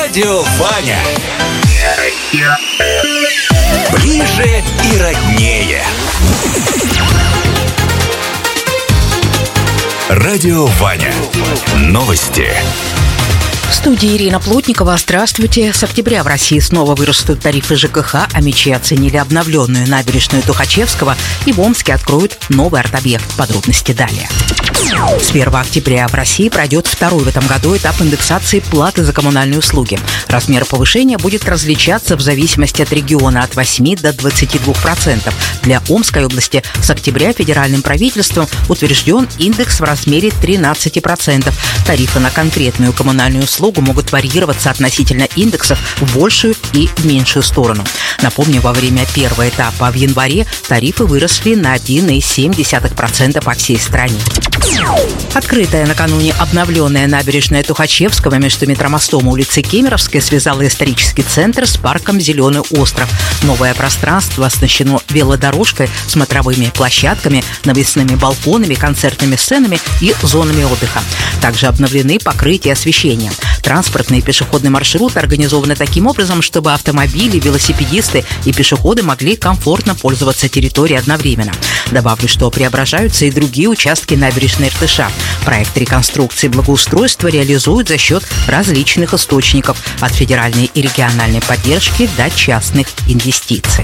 Радио Ваня. Ближе и роднее. Радио Ваня. Новости. В студии Ирина Плотникова. Здравствуйте. С октября в России снова вырастут тарифы ЖКХ. Омичи оценили обновленную набережную Тухачевского, и в Омске откроют новый арт-объект. Подробности далее. С 1 октября в России пройдет второй в этом году этап индексации платы за коммунальные услуги. Размер повышения будет различаться в зависимости от региона от 8 до 22%. Для Омской области с октября федеральным правительством утвержден индекс в размере 13%. Тарифы на конкретную коммунальную услугу могут варьироваться относительно индексов в большую и в меньшую сторону. Напомню, во время первого этапа в январе тарифы выросли на 1,7% по всей стране. Открытая накануне обновленная набережная Тухачевского между метромостом и улицей Кемеровской связала исторический центр с парком «Зеленый остров». Новое пространство оснащено велодорожкой, смотровыми площадками, навесными балконами, концертными сценами и зонами отдыха. Также обновлены покрытия освещения. Транспортный и пешеходный маршрут организованы таким образом, чтобы автомобили, велосипедисты и пешеходы могли комфортно пользоваться территорией одновременно. Добавлю, что преображаются и другие участки набережной Иртыша. Проект реконструкции и благоустройства реализуют за счет различных источников, от федеральной и региональной поддержки до частных инвестиций.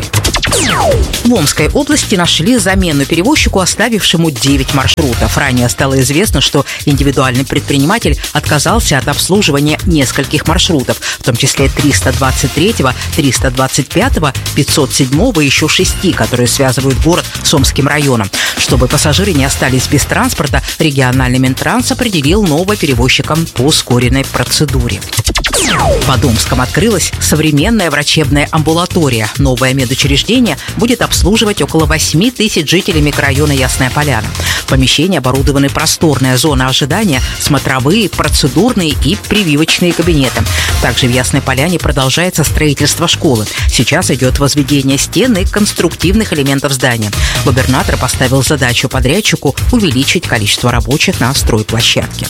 В Омской области нашли замену перевозчику, оставившему 9 маршрутов. Ранее стало известно, что индивидуальный предприниматель отказался от обслуживания нескольких маршрутов, в том числе 323-го, 325-го, 507-го и еще 6, которые связывают город с Омским районом. Чтобы пассажиры не остались без транспорта, региональный Минтранс определил нового перевозчика по ускоренной процедуре. Под Омском открылась современная врачебная амбулатория. Новое медучреждение будет обслуживать около 8 тысяч жителей микрорайона Ясная Поляна. В помещении оборудованы просторная зона ожидания, смотровые, процедурные и прививочные кабинеты. Также в Ясной Поляне продолжается строительство школы. Сейчас идет возведение стен и конструктивных элементов здания. Губернатор поставил задачу подрядчику увеличить количество рабочих на стройплощадке.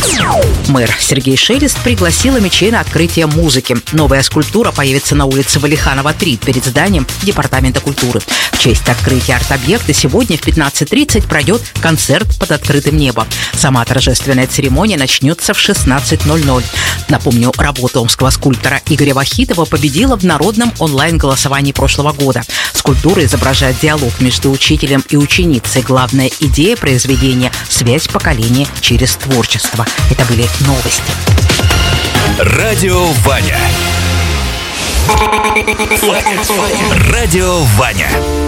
Мэр Сергей Шелест пригласил омичей на открытие музыки. Новая скульптура появится на улице Валиханова, 3, перед зданием Департамента культуры. В честь открытия арт-объекта сегодня в 15:30 пройдет концерт под открытым небом. Сама торжественная церемония начнется в 16:00. Напомню, работа омского скульптора Игоря Вахитова победила в народном онлайн-голосовании прошлого года. Скульптура изображает диалог между учителем и ученицей. Главная идея произведения – связь поколений через творчество. Это были новости. Радио Ваня. Радио Ваня.